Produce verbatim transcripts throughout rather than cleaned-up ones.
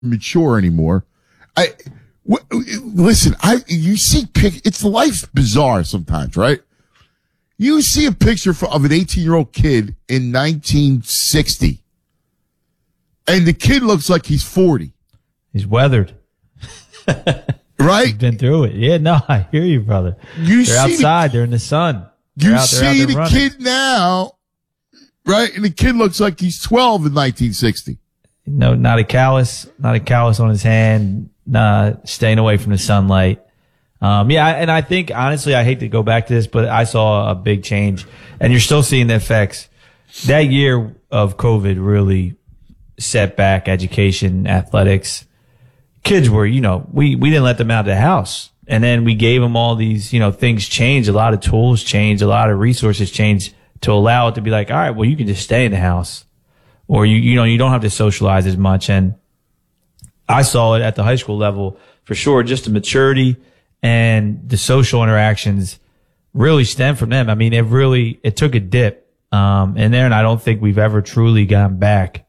mature anymore. I w- listen. I you see pic. It's life's bizarre sometimes, right? You see a picture for, of an eighteen-year-old kid in nineteen sixty, and the kid looks like he's forty. He's weathered. Right? He's been through it. Yeah, no, I hear you, brother. You they're see outside. The, they're in the sun. They're you out, see out the running. kid now, right? And the kid looks like he's twelve in nineteen sixty. No, not a callus, not a callus on his hand, nah, staying away from the sunlight. Um, yeah, and I think, honestly, I hate to go back to this, but I saw a big change, and you're still seeing the effects. That year of COVID really set back education, athletics. Kids were, you know, we, we didn't let them out of the house. And then we gave them all these, you know, things changed. A lot of tools changed. A lot of resources changed to allow it to be like, all right, well, you can just stay in the house. Or you, you know, you don't have to socialize as much. And I saw it at the high school level for sure. Just the maturity and the social interactions really stem from them. I mean, it really, it took a dip, um, in there. And I don't think we've ever truly gone back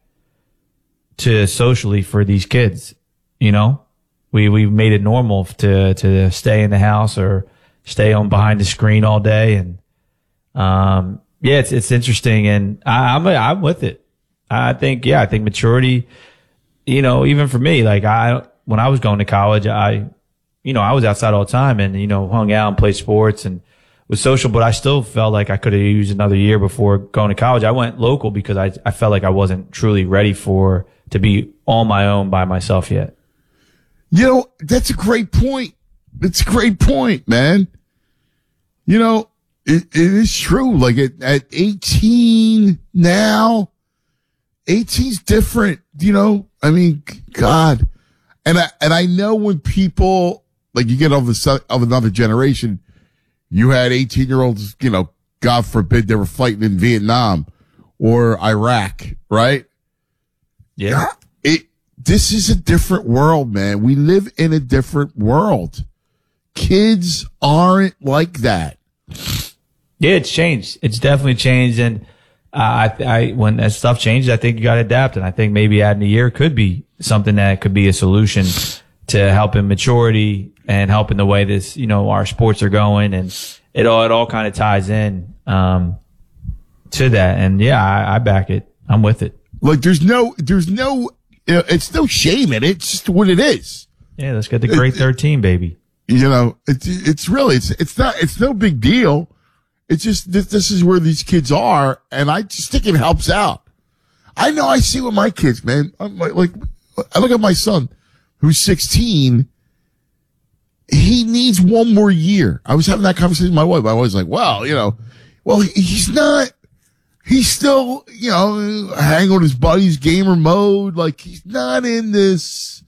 to socially for these kids. You know, we, we've made it normal to, to stay in the house or stay on behind the screen all day. And, um, yeah, it's, it's interesting. And I, I'm, I'm with it. I think, yeah, I think maturity, you know, even for me, like I, when I was going to college, I, you know, I was outside all the time and, you know, hung out and played sports and was social, but I still felt like I could have used another year before going to college. I went local because I, I felt like I wasn't truly ready for, to be on my own by myself yet. You know, that's a great point. That's a great point, man. You know, it, it is true. Like at, at eighteen now, eighteen's different, you know? I mean, God. And I, and I know when people, like you get of, the, of another generation, you had eighteen year olds, you know, God forbid they were fighting in Vietnam or Iraq, right? Yeah. It, this is a different world, man. We live in a different world. Kids aren't like that. Yeah, it's changed. It's definitely changed. And uh, I, I, when that stuff changes, I think you got to adapt. And I think maybe adding a year could be something that could be a solution to helping maturity and helping the way this, you know, our sports are going. And it all, it all kind of ties in, um, to that. And yeah, I, I back it. I'm with it. Like there's no, there's no, uh, it's no shame in it. It's just what it is. Yeah, let's get the great thirteen, baby. You know, it's, it's really, it's, it's not, it's no big deal. It's just that this is where these kids are. And I just think it helps out. I know I see with my kids, man. I'm like, like, I look at my son who's sixteen. He needs one more year. I was having that conversation with my wife. I was like, well, you know, well, he's not, he's still, you know, hanging on his buddies, gamer mode. Like he's not in this.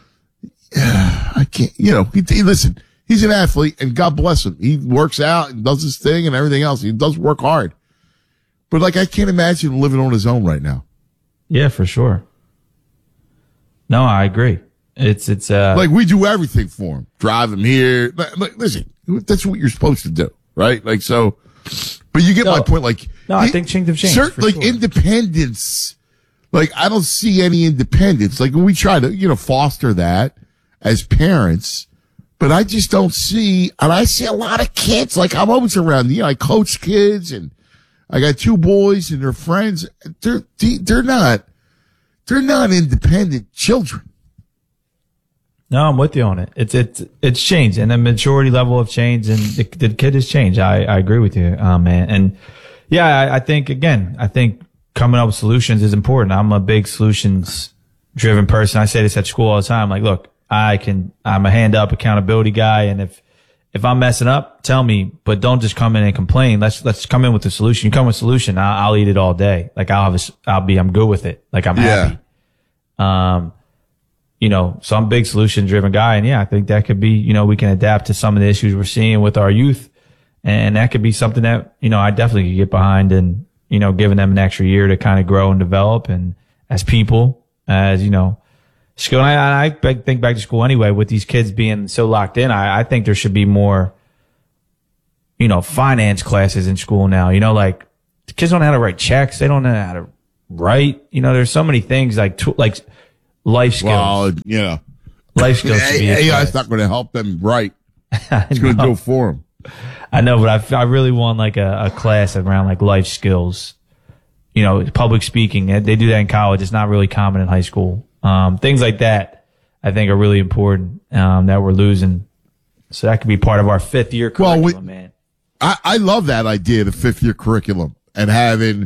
I can't, you know, he, he, listen, he's an athlete and God bless him. He works out and does his thing and everything else. He does work hard. But like, I can't imagine living on his own right now. Yeah, for sure. No, I agree. It's, it's, uh, like we do everything for him. Drive him here. Like, like, listen, that's what you're supposed to do, right? Like, so, but you get no, my point. Like, no, I think things have changed. Certain, like sure. independence, like I don't see any independence. Like we try to, you know, foster that as parents, but I just don't see, and I see a lot of kids, like I'm always around, you know, I coach kids and I got two boys and their friends. They're, they're not, they're not independent children. No, I'm with you on it. It's, it's, it's changed and the maturity level of change and the, the kid has changed. I, I agree with you, uh, man. And yeah, I, I think again, I think coming up with solutions is important. I'm a big solutions driven person. I say this at school all the time. Like, look, I can, I'm a hand up accountability guy. And if, if I'm messing up, tell me, but don't just come in and complain. Let's, let's come in with a solution. You come with a solution. I'll, I'll eat it all day. Like I'll have a, I'll be, I'm good with it. Like I'm yeah. happy. Um, you know, so I'm a big solution driven guy. And yeah, I think that could be, you know, we can adapt to some of the issues we're seeing with our youth. And that could be something that, you know, I definitely could get behind and, you know, giving them an extra year to kind of grow and develop and as people, as, you know, school. And I, I think back to school anyway, with these kids being so locked in, I, I think there should be more, you know, finance classes in school now. You know, like the kids don't know how to write checks. They don't know how to write. You know, there's so many things like, like life skills. Well, you know, life skills. should be a A I's class. not going to help them write. I It's going to know. do it for them. I know, but I, I really want like a, a class around like life skills. You know, public speaking. They do that in college. It's not really common in high school. Um, things like that, I think, are really important. Um, that we're losing. So that could be part of our fifth year Well, curriculum, we- man. I, I love that idea, the fifth year curriculum, and having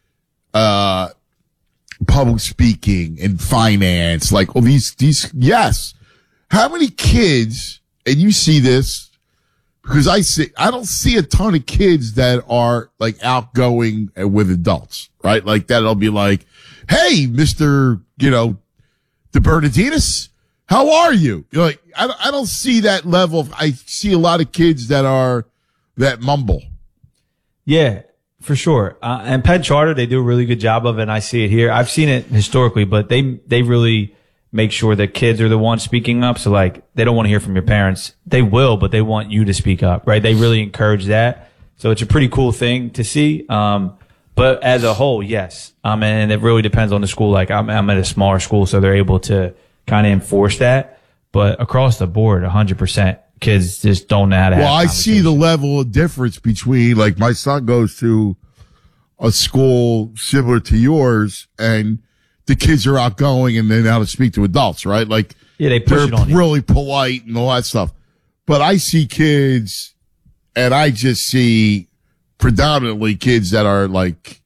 uh public speaking and finance, like all these these yes. How many kids, and you see this because I see I don't see a ton of kids that are like outgoing with adults, right? Like that'll be like, hey, Mister, you know, De Bernardinis, how are you? You're like, I don't, I don't see that level of, I see a lot of kids that are that mumble. Yeah, for sure. Uh, and Penn Charter, they do a really good job of it, and I see it here. I've seen it historically, but they they really make sure that kids are the ones speaking up. So, like, they don't want to hear from your parents. They will, but they want you to speak up, right? They really encourage that. So it's a pretty cool thing to see. Um, but as a whole, yes. Um, and it really depends on the school. Like, I'm, I'm at a smaller school, so they're able to kind of enforce that. But across the board, one hundred percent. Kids just don't know how to have Well, I see the conversations. level of difference between, like, my son goes to a school similar to yours, and the kids are outgoing and they know how to speak to adults, right? Like, Yeah, they push they're it on you. really polite and all that stuff. But I see kids, and I just see predominantly kids that are like,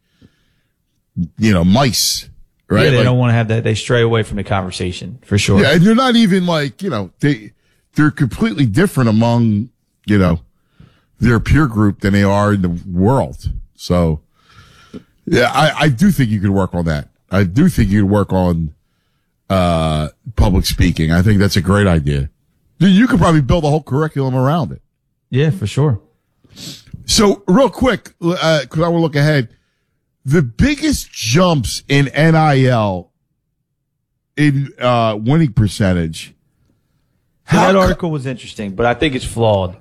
you know, mice, right? Yeah, they Like, don't want to have that. They stray away from the conversation, for sure. yeah, and they're not even like, you know, they, they're completely different among, you know, their peer group than they are in the world. So, yeah, I, I do think you could work on that. I do think you could work on, uh, public speaking. I think that's a great idea. Dude, you could probably build a whole curriculum around it. Yeah, for sure. So real quick, uh, cause I want to look ahead. The biggest jumps in N I L in, uh, winning percentage. So that co- article was interesting, but I think it's flawed.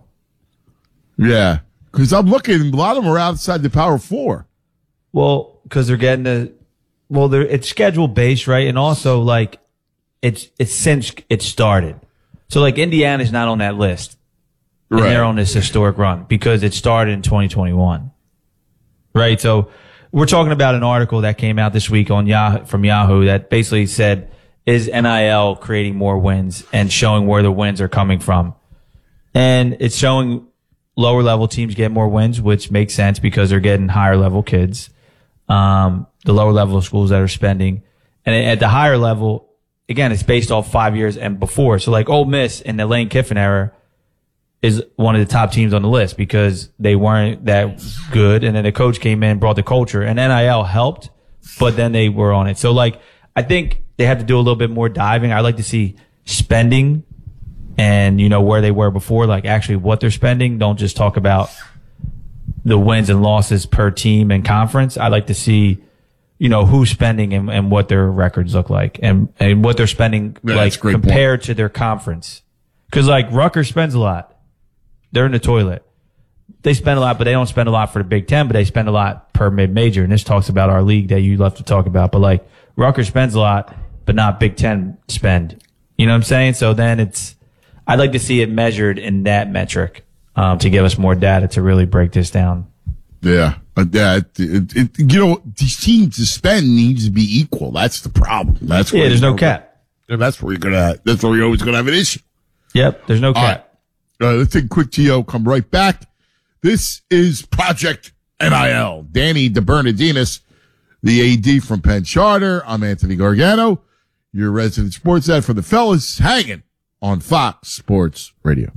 Yeah. Cause I'm looking, a lot of them are outside the Power Four. Well, because they're getting the, well, they're, it's schedule based, right? And also, like, it's, it's since it started. So, like, Indiana's not on that list. And Right. they're on this historic run because it started in twenty twenty-one. Right? So, we're talking about an article that came out this week on Yahoo, from Yahoo that basically said, is N I L creating more wins and showing where the wins are coming from? And it's showing lower level teams get more wins, which makes sense because they're getting higher level kids. Um, the lower level schools that are spending. And at the higher level, again, it's based off five years and before. So like Ole Miss in the Lane Kiffin era is one of the top teams on the list because they weren't that good. And then the coach came in, brought the culture, and N I L helped, but then they were on it. So like, I think they have to do a little bit more diving. I'd like to see spending and, you know, where they were before, like actually what they're spending. Don't just talk about the wins and losses per team and conference. I'd like to see, you know, who's spending and, and what their records look like and, and what they're spending, Yeah, like that's a great point. compared to their conference. Cause like Rutgers spends a lot. They're in the toilet. They spend a lot, but they don't spend a lot for the Big Ten, but they spend a lot per mid-major. And this talks about our league that you love to talk about. But like Rutgers spends a lot, but not Big Ten spend. You know what I'm saying? So then it's, I'd like to see it measured in that metric, um, to give us more data to really break this down. Yeah. But yeah, it, it, it, you know, these teams to spend needs to be equal. That's the problem. That's where Yeah, there's you no know, cap. That's where you're gonna. That's where you're always gonna have an issue. Yep, there's no All right. cap. Uh, let's take a quick T O. Come right back. This is Project N I L. Danny DeBernardinis, the A D from Penn Charter. I'm Anthony Gargano, your resident sports ed for the fellas, hanging on Fox Sports Radio.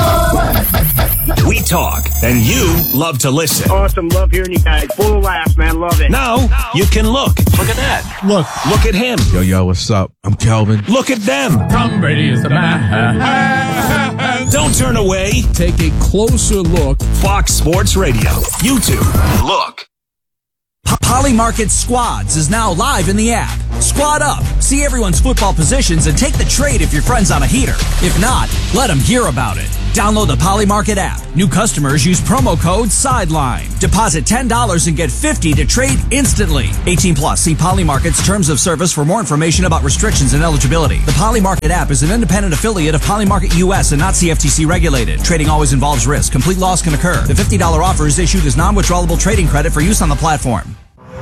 We talk, and you love to listen. Awesome. Love hearing you guys. Full of laughs, man. Love it. Now you can look. Look at that. Look, Look at him. yo, yo, what's up? I'm Calvin. Look at them. Tom Brady is the man. Don't turn away. Take a closer look. Fox Sports Radio. YouTube. Look. Polymarket Squads is now live in the app. Squad up, see everyone's football positions, and take the trade if your friend's on a heater. If not, let them hear about it. Download the Polymarket app. New customers use promo code SIDELINE. Deposit ten dollars and get fifty dollars to trade instantly. eighteen plus. See Polymarket's terms of service for more information about restrictions and eligibility. The Polymarket app is an independent affiliate of Polymarket U S and not C F T C regulated. Trading always involves risk. Complete loss can occur. The fifty dollars offer is issued as non-withdrawable trading credit for use on the platform.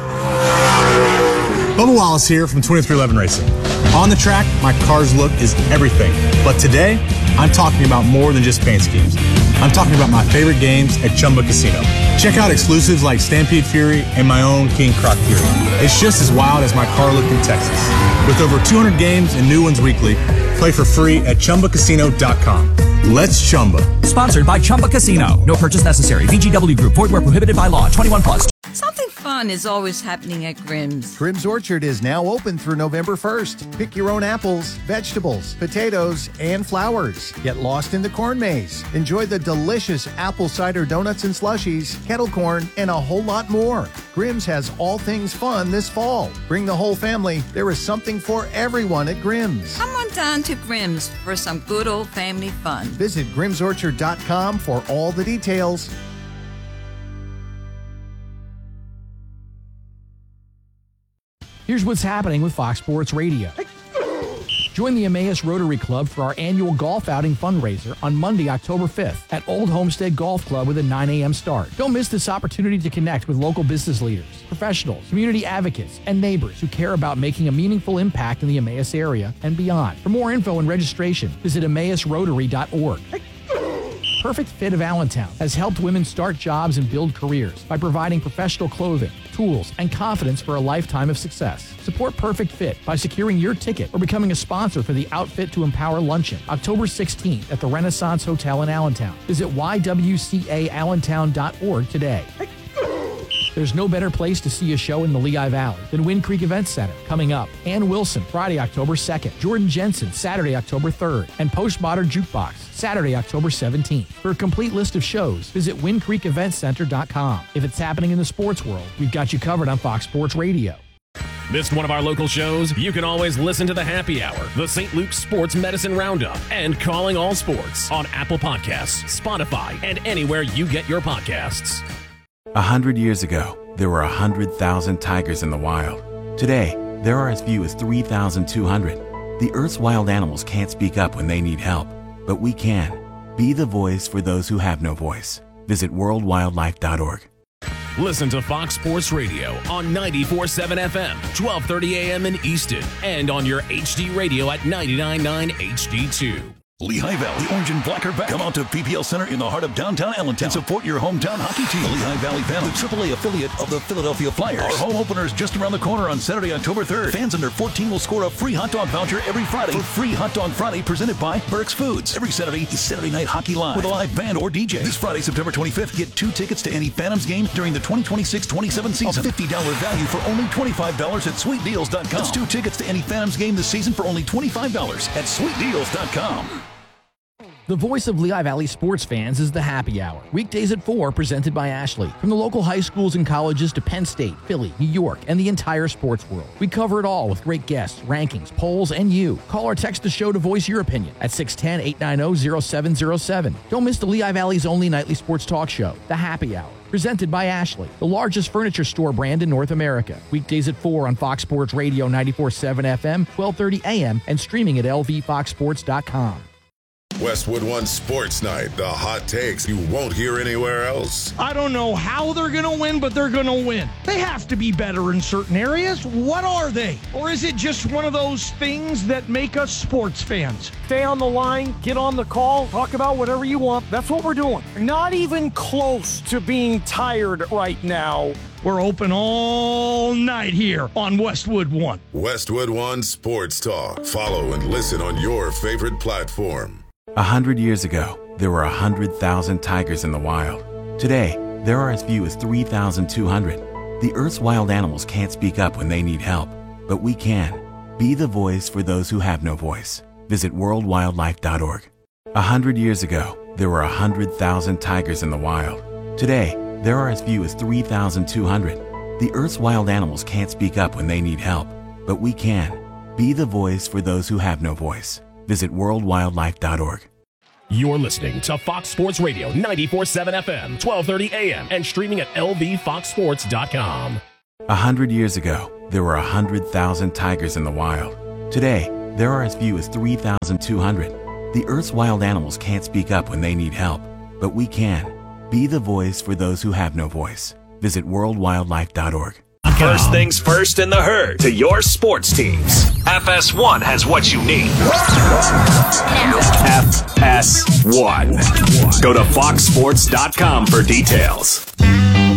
Bubba Wallace here from twenty-three eleven Racing. On the track, my car's look is everything. But today, I'm talking about more than just paint schemes. I'm talking about my favorite games at Chumba Casino. Check out exclusives like Stampede Fury and my own King Croc Fury. It's just as wild as my car look in Texas. With over two hundred games and new ones weekly, play for free at Chumba Casino dot com. Let's Chumba. Sponsored by Chumba Casino. No purchase necessary. V G W Group. Void where prohibited by law. twenty-one plus. Something fun is always happening at Grimm's. Grimm's Orchard is now open through November first. Pick your own apples, vegetables, potatoes, and flowers. Get lost in the corn maze. Enjoy the delicious apple cider donuts and slushies, kettle corn, and a whole lot more. Grimm's has all things fun this fall. Bring the whole family. There is something for everyone at Grimm's. Come on down to Grimm's for some good old family fun. Visit grims orchard dot com for all the details. Here's what's happening with Fox Sports Radio. Join the Emmaus Rotary Club for our annual golf outing fundraiser on Monday, October fifth at Old Homestead Golf Club with a nine a.m. start. Don't miss this opportunity to connect with local business leaders, professionals, community advocates, and neighbors who care about making a meaningful impact in the Emmaus area and beyond. For more info and registration, visit emmaus rotary dot org. Perfect Fit of Allentown has helped women start jobs and build careers by providing professional clothing, tools, and confidence for a lifetime of success. Support Perfect Fit by securing your ticket or becoming a sponsor for the Outfit to Empower Luncheon, October sixteenth at the Renaissance Hotel in Allentown. Visit y w c a allentown dot org today. There's no better place to see a show in the Lehigh Valley than Wind Creek Events Center. Coming up, Ann Wilson, Friday, October second. Jordan Jensen, Saturday, October third. And Postmodern Jukebox, Saturday, October seventeenth. For a complete list of shows, visit wind creek event center dot com. If it's happening in the sports world, we've got you covered on Fox Sports Radio. Missed one of our local shows? You can always listen to the Happy Hour, the Saint Luke's Sports Medicine Roundup, and Calling All Sports on Apple Podcasts, Spotify, and anywhere you get your podcasts. A hundred years ago, there were a hundred thousand tigers in the wild. Today, there are as few as three thousand two hundred. The Earth's wild animals can't speak up when they need help, but we can. Be the voice for those who have no voice. Visit world wildlife dot org. Listen to Fox Sports Radio on ninety-four point seven F M, twelve thirty A M in Easton, and on your H D radio at ninety-nine point nine H D two. Lehigh Valley Orange and Black are back. Come out to P P L Center in the heart of downtown Allentown and support your hometown hockey team. The Lehigh Valley Phantoms, the triple A affiliate of the Philadelphia Flyers. Our home opener is just around the corner on Saturday, October third. Fans under fourteen will score a free hot dog voucher every Friday for Free Hot Dog Friday presented by Burke's Foods. Every Saturday is Saturday Night Hockey Live with a live band or D J. This Friday, September twenty-fifth, get two tickets to any Phantoms game during the twenty twenty-six twenty-seven season. A fifty dollars value for only twenty-five dollars at sweet deals dot com. That's two tickets to any Phantoms game this season for only twenty-five dollars at sweet deals dot com. The voice of Lehigh Valley sports fans is the Happy Hour. Weekdays at four, presented by Ashley. From the local high schools and colleges to Penn State, Philly, New York, and the entire sports world. We cover it all with great guests, rankings, polls, and you. Call or text the show to voice your opinion at six one zero, eight nine zero, zero seven zero seven. Don't miss the Lehigh Valley's only nightly sports talk show, The Happy Hour. Presented by Ashley, the largest furniture store brand in North America. Weekdays at four on Fox Sports Radio ninety-four point seven F M, twelve thirty A M, and streaming at L V fox sports dot com. Westwood One Sports Night, the hot takes you won't hear anywhere else. I don't know how they're going to win, but they're going to win. They have to be better in certain areas. What are they? Or is it just one of those things that make us sports fans? Stay on the line, get on the call, talk about whatever you want. That's what we're doing. Not even close to being tired right now. We're open all night here on Westwood One. Westwood One Sports Talk. Follow and listen on your favorite platform. A hundred years ago, there were a hundred thousand tigers in the wild. Today, there are as few as three thousand two hundred. The Earth's wild animals can't speak up when they need help, but we can. Be the voice for those who have no voice. Visit world wildlife dot org. A hundred years ago, there were a hundred thousand tigers in the wild. Today, there are as few as three thousand two hundred. The Earth's wild animals can't speak up when they need help, but we can. Be the voice for those who have no voice. Visit world wildlife dot org. You're listening to Fox Sports Radio ninety-four point seven F M, twelve thirty A M, and streaming at L V fox sports dot com. A hundred years ago, there were a hundred thousand tigers in the wild. Today, there are as few as three thousand two hundred. The Earth's wild animals can't speak up when they need help, but we can. Be the voice for those who have no voice. Visit world wildlife dot org. First things first in the herd to your sports teams. F S one has what you need. F S one. Go to fox sports dot com for details.